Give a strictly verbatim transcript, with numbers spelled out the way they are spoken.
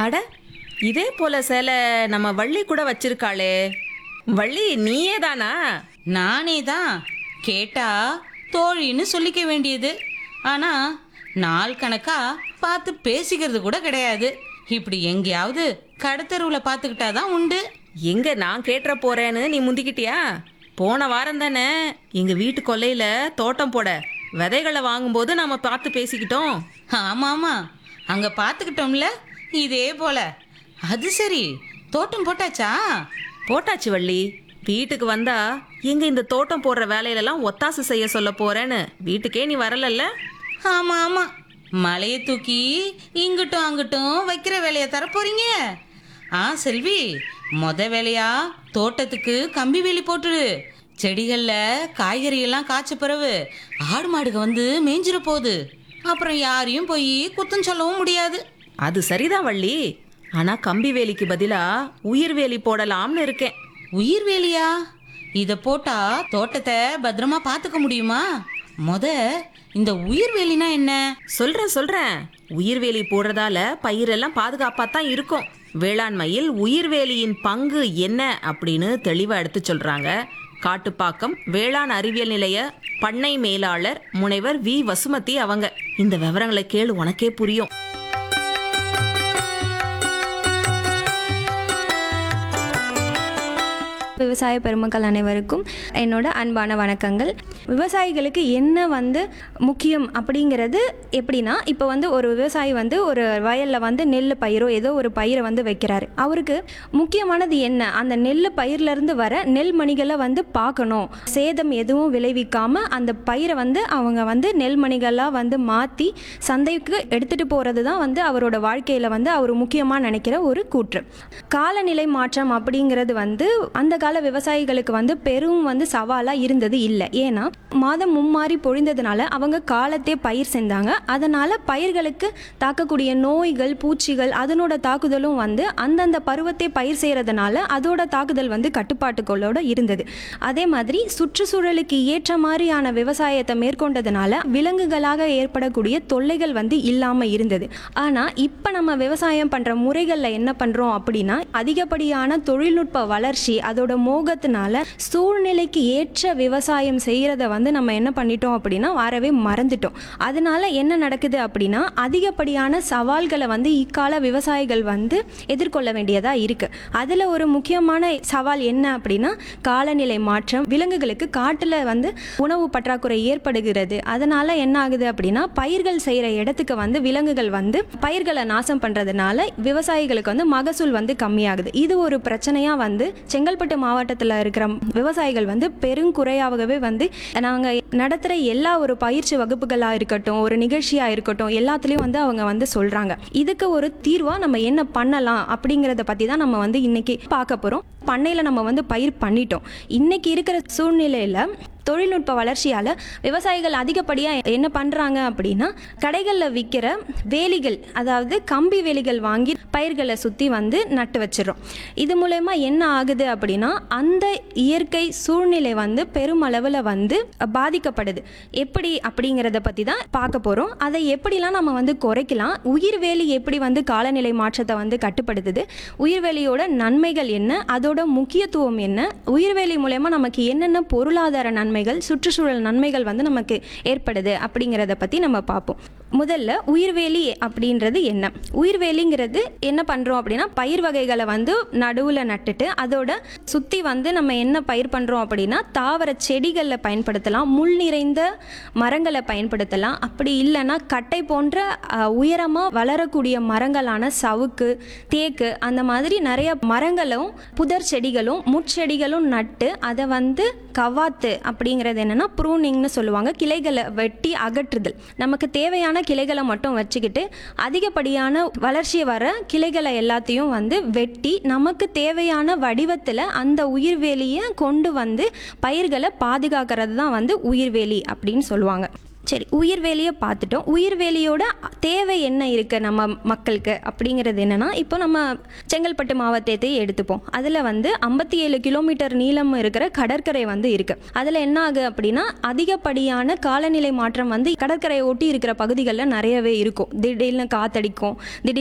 அட, இதே போல சேலை நம்ம வள்ளி கூட வச்சிருக்காளே. வள்ளி நீயே தானா? நானே தான். கேட்டா தோழின்னு சொல்லிக்க வேண்டியது. ஆனா நாள் கணக்கா பார்த்து பேசிக்கிறது கூட கிடையாது. இப்படி எங்கேயாவது கடத்தருவில் பார்த்துக்கிட்டாதான் உண்டு. எங்க நான் கேட்டுற போறேன்னு நீ முந்திக்கிட்டியா? போன வாரம் தானே எங்க வீட்டு கொல்லையில தோட்டம் போட விதைகளை வாங்கும்போது நாம பார்த்து பேசிக்கிட்டோம். ஆமா ஆமா, அங்க பார்த்துக்கிட்டோம்ல. இதே போல. அது சரி, தோட்டம் போட்டாச்சா? போட்டாச்சு வள்ளி. வீட்டுக்கு வந்தா எங்க இந்த தோட்டம் போடுற வேலையிலலாம் ஒத்தாசை செய்ய சொல்ல போறேன்னு வீட்டுக்கே நீ வரலல்ல? ஆமா ஆமா, மலையை தூக்கி இங்கிட்டும் அங்கிட்டும் வைக்கிற வேலையை தரப்போறீங்க. ஆ செல்வி, மொத வேலையா தோட்டத்துக்கு கம்பி வேலி போட்டுரு. செடிகள்ல காய்கறி எல்லாம் காய்ச்ச பிறகு ஆடு மாடுக வந்து மேய்ஞ்சிர போகுது. அப்புறம் யாரையும் போய் குத்தம் சொல்லவும் முடியாது. அது சரிதான் வள்ளி. ஆனா கம்பி வேலிக்கு பதிலா உயிர் வேலி போடலாம்னு இருக்கேன். உயிர் வேலியா? இத போட்டா தோட்டத்தை பத்திரமா பாத்துக்க முடியுமா? மொத இந்த உயிர் வேலினா என்ன? சொல்றேன் சொல்றேன். உயிர்வேலி போடுறதால பயிரெல்லாம் பாதுகாப்பா தான் இருக்கும். வேளாண்மையில் உயிர்வேலியின் பங்கு என்ன அப்படின்னு தெளிவா எடுத்து சொல்றாங்க. காட்டுப்பாக்கம் வேளாண் அறிவியல் நிலைய பண்ணை மேலாளர் முனைவர் வி வசுமதி அவங்க. இந்த விவரங்களை கேளு, உனக்கே புரியும். விவசாய பெருமக்கள் அனைவருக்கும் என்னோட அன்பான வணக்கங்கள். விவசாயிகளுக்கு என்ன வந்து முக்கியம் அப்படிங்கிறது எப்படின்னா, இப்போ வந்து ஒரு விவசாயி வந்து ஒரு வயலில் வந்து நெல் பயிரோ ஏதோ ஒரு பயிரை வந்து வைக்கிறாரு. அவருக்கு முக்கியமானது என்ன? அந்த நெல் பயிர்லேருந்து வர நெல் மணிகளை வந்து பார்க்கணும். சேதம் எதுவும் விளைவிக்காமல் அந்த பயிரை வந்து அவங்க வந்து நெல் மணிகளாக வந்து மாற்றி சந்தைக்கு எடுத்துகிட்டு போகிறது தான் வந்து அவரோட வாழ்க்கையில் வந்து அவர் முக்கியமாக நினைக்கிற ஒரு கூற்று. காலநிலை மாற்றம் அப்படிங்கிறது வந்து அந்த கால விவசாயிகளுக்கு வந்து பெரும் வந்து சவாலாக இருந்தது இல்லை. ஏன்னா மாதம் மும்மாறி பொழிந்ததுனால அவங்க காலத்தே பயிர் செஞ்சாங்க. அதனால் பயிர்களுக்கு தாக்கக்கூடிய நோய்கள் பூச்சிகள் அதனோட தாக்குதலும் வந்து அந்தந்த பருவத்தை பயிர் செய்கிறதுனால அதோட தாக்குதல் வந்து கட்டுப்பாட்டுகளோட இருந்தது. அதே மாதிரி சுற்றுச்சூழலுக்கு ஏற்ற மாதிரியான விவசாயத்தை மேற்கொண்டதுனால விலங்குகளாக ஏற்படக்கூடிய தொல்லைகள் வந்து இல்லாமல் இருந்தது. ஆனால் இப்போ நம்ம விவசாயம் பண்ணுற முறைகளில் என்ன பண்ணுறோம் அப்படின்னா, அதிகப்படியான தொழில்நுட்ப வளர்ச்சி அதோட மோகத்தினால சூழ்நிலைக்கு ஏற்ற விவசாயம் செய்கிறத வந்து நம்ம என்ன பண்ணிட்டோம் அப்படின்னா வரவே மறந்துட்டோம். அதனால என்ன நடக்குது அப்படின்னா, அதிகப்படியான சவால்களை வந்து இக்கால விவசாயிகள் வந்து எதிர்கொள்ள வேண்டியதாக இருக்குது. அதில் ஒரு முக்கியமான சவால் என்ன அப்படின்னா, காலநிலை மாற்றம். விலங்குகளுக்கு காட்டில் வந்து உணவு பற்றாக்குறை ஏற்படுகிறது. அதனால் என்ன ஆகுது அப்படின்னா, பயிர்கள் செய்கிற இடத்துக்கு வந்து விலங்குகள் வந்து பயிர்களை நாசம் பண்ணுறதுனால விவசாயிகளுக்கு வந்து மகசூல் வந்து கம்மியாகுது. இது ஒரு பிரச்சனையாக வந்து செங்கல்பட்டு மாவட்டத்தில் இருக்கிற விவசாயிகள் வந்து பெருங்குறையாகவே வந்து நாங்கள் நடத்துகிற எல்லா ஒரு பயிற்சி வகுப்புகளாக இருக்கட்டும், ஒரு நிகழ்ச்சியாக இருக்கட்டும், எல்லாத்துலேயும் வந்து அவங்க வந்து சொல்கிறாங்க. இதுக்கு ஒரு தீர்வாக நம்ம என்ன பண்ணலாம் அப்படிங்கிறத பற்றி தான் நம்ம வந்து இன்னைக்கு பார்க்க போகிறோம். பண்ணையில் நம்ம வந்து பயிர் பண்ணிட்டோம். இன்னைக்கு இருக்கிற சூழ்நிலையில் தொழில்நுட்ப வளர்ச்சியால் விவசாயிகள் அதிகப்படியாக என்ன பண்ணுறாங்க அப்படின்னா, கடைகளில் விற்கிற வேலிகள், அதாவது கம்பி வேலிகள் வாங்கி பயிர்களை சுற்றி வந்து நட்டு வச்சிடறோம். இது மூலமா என்ன ஆகுது அப்படின்னா, அந்த இயற்கை சூழ்நிலை வந்து பெருமளவில் வந்து பாதிக்கப்படுது. எப்படி அப்படிங்கிறத பற்றி தான் பார்க்க போகிறோம். அதை எப்படிலாம் நம்ம வந்து குறைக்கலாம், உயிர்வேலி எப்படி வந்து காலநிலை மாற்றத்தை வந்து கட்டுப்படுத்துது, உயிர்வேலியோட நன்மைகள் என்ன, அதோட முக்கியத்துவம் என்ன, உயிர்வேலி மூலமா நமக்கு என்னென்ன பொருளாதார நன்மை நன்மைகள் சுற்றுச்சூழல் நன்மைகள் வந்து நமக்கு ஏற்படுது அப்படிங்கிறத பற்றி நம்ம பார்ப்போம். முதல்ல உயிர்வேலி அப்படின்றது என்ன? உயிர்வேலிங்கிறது என்ன பண்ணுறோம் அப்படின்னா, பயிர் வகைகளை வந்து நடுவில் நட்டுட்டு அதோட சுற்றி வந்து நம்ம என்ன பயிர் பண்ணுறோம் அப்படின்னா, தாவர செடிகளில் பயன்படுத்தலாம், முள் நிறைந்த மரங்களை பயன்படுத்தலாம். அப்படி இல்லைன்னா கட்டை போன்ற உயரமாக வளரக்கூடிய மரங்களான சவுக்கு, தேக்கு, அந்த மாதிரி நிறைய மரங்களும் புதர் செடிகளும் முட்செடிகளும் நட்டு அதை வந்து கவாத்து அப்படிங்கிறது என்னன்னா ப்ரூனிங்னு சொல்லுவாங்க. கிளைகளை வெட்டி அகற்றுதல். நமக்கு தேவையான கிளைகளை மட்டும் வச்சுக்கிட்டு அதிகப்படியான வளர்ச்சி வர கிளைகளை எல்லாத்தையும் வந்து வெட்டி நமக்கு தேவையான வடிவத்தில் அந்த உயிர்வேலியை கொண்டு வந்து பயிர்களை பாதுகாக்கிறது தான் வந்து உயிர்வேலி அப்படின்னு சொல்லுவாங்க. சரி, உயிர்வேலியை பார்த்துட்டோம். உயிர்வேலியோட தேவை என்ன இருக்குது நம்ம மக்களுக்கு அப்படிங்கிறது என்னென்னா, இப்போ நம்ம செங்கல்பட்டு மாவட்டத்தை எடுத்துப்போம். அதில் வந்து ஐம்பத்தி ஏழு கிலோமீட்டர் நீளம் இருக்கிற கடற்கரை வந்து இருக்குது. அதில் என்ன ஆகுது அப்படின்னா, அதிகப்படியான காலநிலை மாற்றம் வந்து கடற்கரையை ஒட்டி இருக்கிற பகுதிகளில் நிறையவே இருக்கும். திடீர்னு காத்தடிக்கும், திடீர்